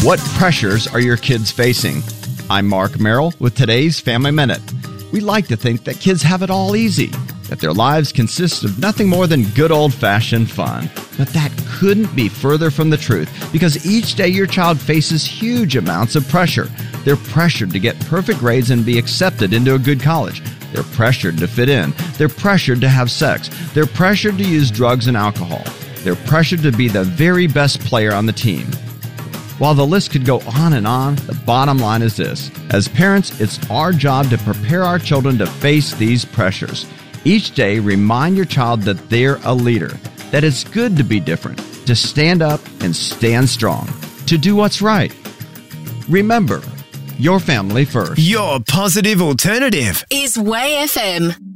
What pressures are your kids facing? I'm Mark Merrill with today's Family Minute. We like to think that kids have it all easy, that their lives consist of nothing more than good old-fashioned fun. But that couldn't be further from the truth, because each day your child faces huge amounts of pressure. They're pressured to get perfect grades and be accepted into a good college. They're pressured to fit in. They're pressured to have sex. They're pressured to use drugs and alcohol. They're pressured to be the very best player on the team. While the list could go on, the bottom line is this. As parents, it's our job to prepare our children to face these pressures. Each day, remind your child that they're a leader, that it's good to be different, to stand up and stand strong, to do what's right. Remember, your family first. Your positive alternative is Way FM.